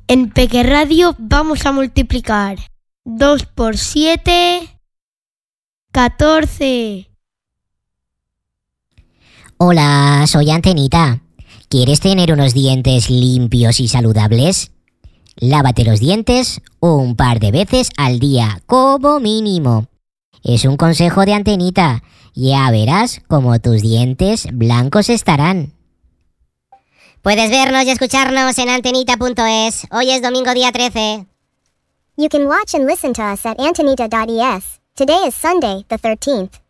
En Peque Radio vamos a multiplicar 2 por 7, 14. Hola, soy Antenita. ¿Quieres tener unos dientes limpios y saludables? Lávate los dientes un par de veces al día, como mínimo. Es un consejo de Antenita. Ya verás cómo tus dientes blancos estarán. Puedes vernos y escucharnos en antenita.es. Hoy es domingo día 13. You can watch and listen to us at antenita.es. Today is Sunday, the 13th.